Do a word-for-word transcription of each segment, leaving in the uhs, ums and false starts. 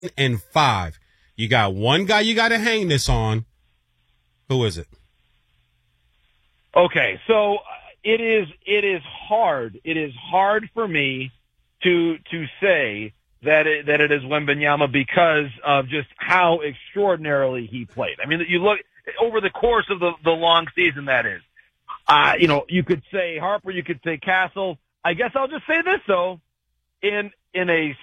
and five. You got one guy you got to hang this on. Who is it? Okay, so it is it is hard. It is hard for me to to say that it, that it is Wembanyama because of just how extraordinarily he played. I mean, you look over the course of the, the long season, that is. Uh, you know, you could say Harper, you could say Castle. I guess I'll just say this, though. In in a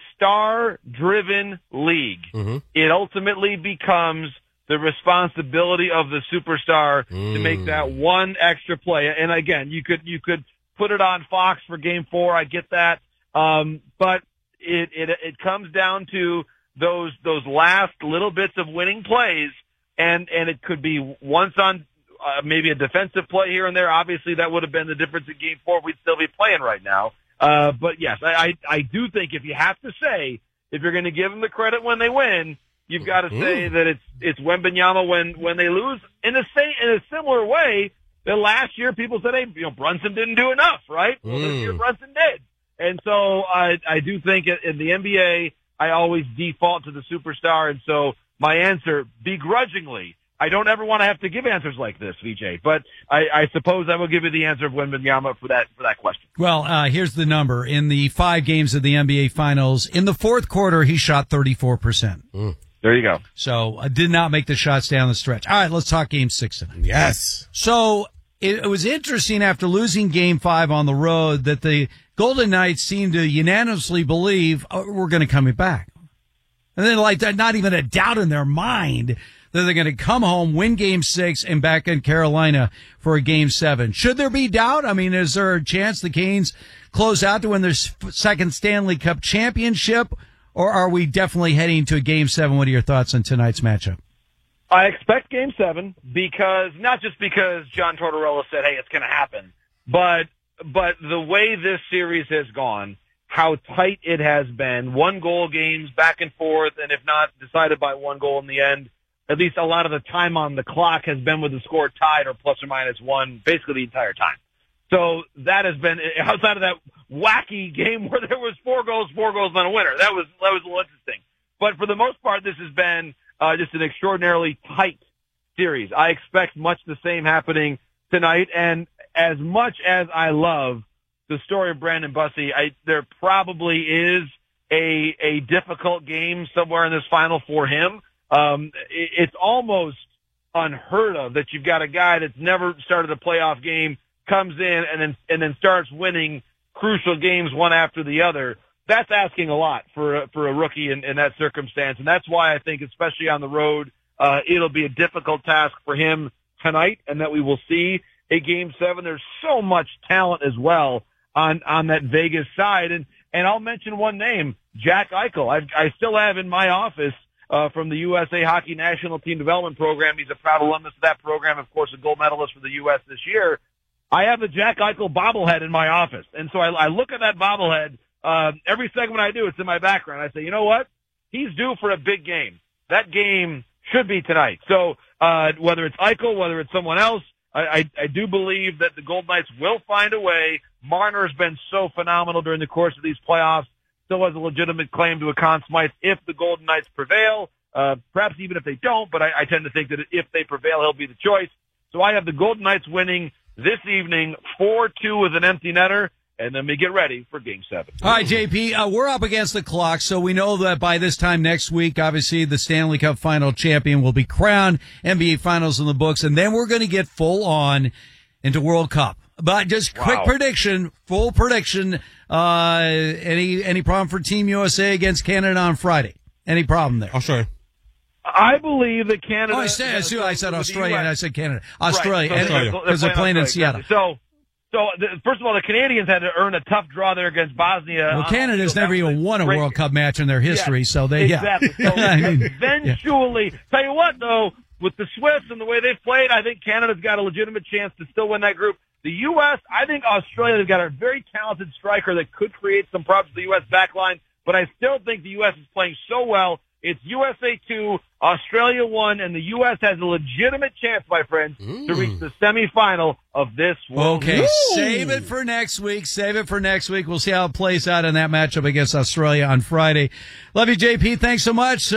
star-driven league, mm-hmm. it ultimately becomes the responsibility of the superstar mm. to make that one extra play. And again, you could you could put it on Fox for Game Four. I get that, um, but it, it it comes down to those those last little bits of winning plays, and and it could be once on uh, maybe a defensive play here and there. Obviously, that would have been the difference in Game Four. We'd still be playing right now. Uh, but yes, I, I I do think if you have to say if you're going to give them the credit when they win, you've got to say that it's it's Wembanyama when when they lose. In a same in a similar way that last year people said, hey, you know, Brunson didn't do enough, right? Well, mm. this year Brunson did. And so I, I do think in the N B A, I always default to the superstar. And so my answer, begrudgingly, I don't ever want to have to give answers like this, V J, but I, I suppose I will give you the answer of Wembanyama for that, for that question. Well, uh, here's the number. In the five games of the N B A Finals, in the fourth quarter, he shot thirty-four percent. Mm. There you go. So I did not make the shots down the stretch. All right, let's talk game six tonight. Yes. So it, it was interesting after losing game five on the road that the Golden Knights seemed to unanimously believe, oh, we're going to come back. And then like that, not even a doubt in their mind that they're going to come home, win game six, and back in Carolina for a game seven. Should there be doubt? I mean, is there a chance the Canes close out to win their second Stanley Cup championship? Or are we definitely heading to a game seven? What are your thoughts on tonight's matchup? I expect game seven because, not just because John Tortorella said, hey, it's going to happen, but, but the way this series has gone, how tight it has been, one goal games back and forth, and if not decided by one goal in the end, at least a lot of the time on the clock has been with the score tied or plus or minus one basically the entire time. So that has been, outside of that wacky game where there was four goals, four goals, and a winner. That was, that was a little interesting. But for the most part, this has been uh, just an extraordinarily tight series. I expect much the same happening tonight. And as much as I love the story of Brandon Bussi, I, there probably is a, a difficult game somewhere in this Final for him. Um, it, it's almost unheard of that you've got a guy that's never started a playoff game, comes in and then and then starts winning crucial games one after the other. That's asking a lot for a, for a rookie in, in that circumstance, and that's why I think, especially on the road, uh, it'll be a difficult task for him tonight, and that we will see a game seven. There's so much talent as well on on that Vegas side, and and I'll mention one name, Jack Eichel. I I still have in my office uh, from the U S A Hockey National Team Development Program. He's a proud alumnus of that program, of course, a gold medalist for the U S this year. I have the Jack Eichel bobblehead in my office. And so I, I look at that bobblehead, uh, every segment I do, it's in my background. I say, you know what? He's due for a big game. That game should be tonight. So, uh, whether it's Eichel, whether it's someone else, I, I, I do believe that the Golden Knights will find a way. Marner's been so phenomenal during the course of these playoffs. Still has a legitimate claim to a Conn Smythe if the Golden Knights prevail. Uh, perhaps even if they don't, but I, I tend to think that if they prevail, he'll be the choice. So I have the Golden Knights winning this evening, four two with an empty netter, and then we get ready for game seven. All right, J P, uh, we're up against the clock, so we know that by this time next week, obviously, the Stanley Cup final champion will be crowned, N B A Finals in the books, and then we're going to get full on into World Cup. But just quick wow. prediction, full prediction, uh, any any problem for Team U S A against Canada on Friday? Any problem there? Oh, sure. I believe that Canada. Oh, I said, I said, I said Australia, and I said Canada. Australia, right. so because they're, they're playing in Seattle. So, so the, first of all, the Canadians had to earn a tough draw there against Bosnia. Well, Canada's uh, never even won a great World Cup match in their history, yeah, so they exactly. yeah. So I mean, eventually, yeah. Tell you what though, with the Swiss and the way they've played, I think Canada's got a legitimate chance to still win that group. The U S, I think Australia's got a very talented striker that could create some problems for the U S backline, but I still think the U S is playing so well. It's U S A two, Australia one, and the U S has a legitimate chance, my friends, mm. to reach the semifinal of this World Okay, Cup. save it for next week. Save it for next week. We'll see how it plays out in that matchup against Australia on Friday. Love you, J P. Thanks so much.